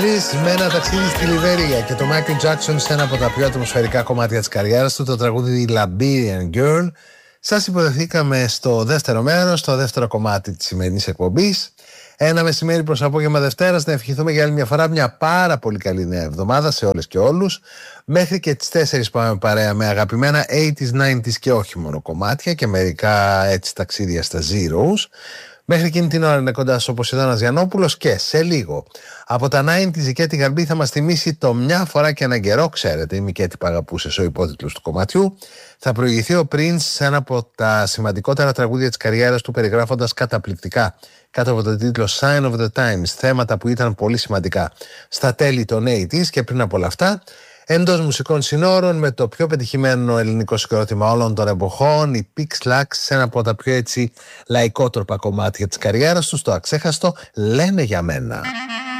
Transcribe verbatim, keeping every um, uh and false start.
Με ένα ταξίδι στη Λιβέρια και το Michael Jackson σε ένα από τα πιο ατμοσφαιρικά κομμάτια της καριέρας του, το τραγούδι Liberian Girl. Σας υποδεχθήκαμε στο δεύτερο μέρος, στο δεύτερο κομμάτι της σημερινής εκπομπής. Ένα μεσημέρι προς απόγευμα Δευτέρας, να ευχηθούμε για άλλη μια φορά μια πάρα πολύ καλή νέα εβδομάδα σε όλες και όλους. Μέχρι και τις τέσσερις πάμε παρέα με αγαπημένα ογδόντα, ενενήντα και όχι μόνο κομμάτια και μερικά έτσι ταξίδια στα Zeros. Μέχρι εκείνη την ώρα είναι κοντά στο Ποσειδώνας Γιαννόπουλος και σε λίγο από τα ενενήντα η Κέτη Γαρμπή θα μας θυμίσει το «Μια φορά και έναν καιρό», ξέρετε, η Κέτη Παγαπούσες, ο υπότιτλος του κομματιού. Θα προηγηθεί ο Prince σε ένα από τα σημαντικότερα τραγούδια της καριέρας του, περιγράφοντας καταπληκτικά κάτω από τον τίτλο Sign of the Times θέματα που ήταν πολύ σημαντικά στα τέλη των ογδόντα και πριν από όλα αυτά. Εντός μουσικών συνόρων, με το πιο πετυχημένο ελληνικό συγκρότημα όλων των εποχών, οι Pix-Lax, σε ένα από τα πιο έτσι λαϊκότροπα κομμάτια της καριέρας τους, το αξέχαστο «Λένε για μένα».